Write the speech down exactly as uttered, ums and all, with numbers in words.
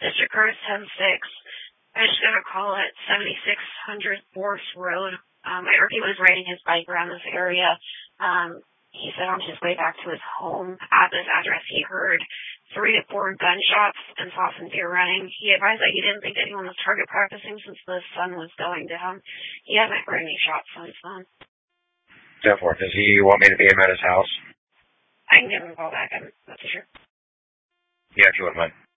District Code ten six. I just got a call at seventy-six hundred fourth Road. Um, I heard he was riding his bike around this area. Um, he said on his way back to his home at this address he heard three to four gunshots and saw some deer running. He advised that he didn't think anyone was target practicing since the sun was going down. He hasn't heard any shots since then. Therefore, does he want me to be him at his house? I can give him a call back. I'm not too sure. Yeah, if you wouldn't mind.